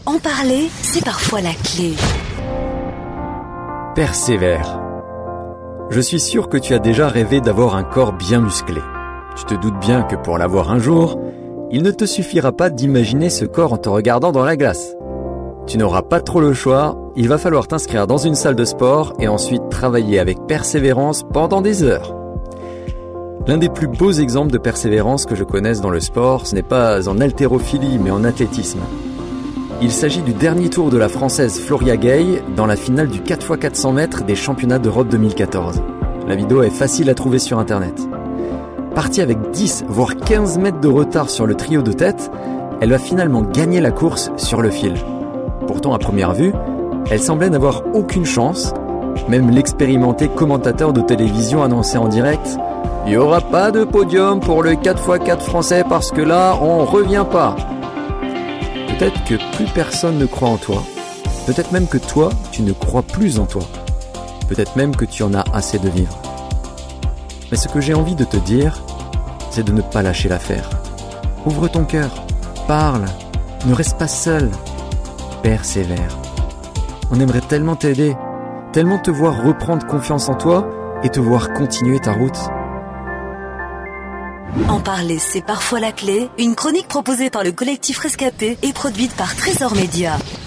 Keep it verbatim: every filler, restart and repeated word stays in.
En parler, c'est parfois la clé. Persévère. Je suis sûr que tu as déjà rêvé d'avoir un corps bien musclé. Tu te doutes bien que pour l'avoir un jour, il ne te suffira pas d'imaginer ce corps en te regardant dans la glace. Tu n'auras pas trop le choix, il va falloir t'inscrire dans une salle de sport et ensuite travailler avec persévérance pendant des heures. L'un des plus beaux exemples de persévérance que je connaisse dans le sport, ce n'est pas en haltérophilie mais en athlétisme. Il s'agit du dernier tour de la Française Floria Gay dans la finale du quatre fois quatre cents mètres des championnats d'Europe deux mille quatorze. La vidéo est facile à trouver sur internet. Partie avec dix voire quinze mètres de retard sur le trio de tête, elle va finalement gagner la course sur le fil. Pourtant à première vue, elle semblait n'avoir aucune chance. Même l'expérimenté commentateur de télévision annonçait en direct « Il n'y aura pas de podium pour le quatre fois quatre français parce que là, on revient pas ». Peut-être que plus personne ne croit en toi. Peut-être même que toi, tu ne crois plus en toi. Peut-être même que tu en as assez de vivre. Mais ce que j'ai envie de te dire, c'est de ne pas lâcher l'affaire. Ouvre ton cœur, parle, ne reste pas seul, persévère. On aimerait tellement t'aider, tellement te voir reprendre confiance en toi et te voir continuer ta route. En parler, c'est parfois la clé. Une chronique proposée par le collectif Rescapé et produite par Trésor Média.